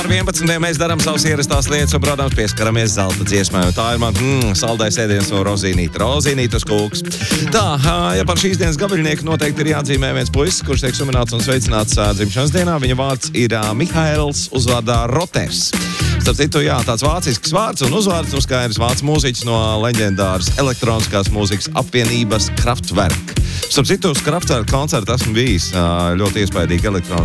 Ar 11. mēs darām savas ierastās lietas un, protams, pieskaramies zelta dziesmai. Tā ir man saldais ēdiens no rozīnīta. Rozīnītas kūks. Tā, ja par šīs dienas gaviļnieku noteikti ir jāatzīmē viens puisis, kurš tiek suminēts un sveicināts dzimšanas dienā. Viņa vārds ir Mihails, uzvārdā Roters. Starp citu, jā, tāds vācisks vārds un uzvārds, skaidrs vācu mūziķis no leģendāras elektroniskās mūzikas apvienības Kraftwerk. Starp citu, uz Kraftwerk koncertu esmu bijis ļoti iespaidīgi elektroniski.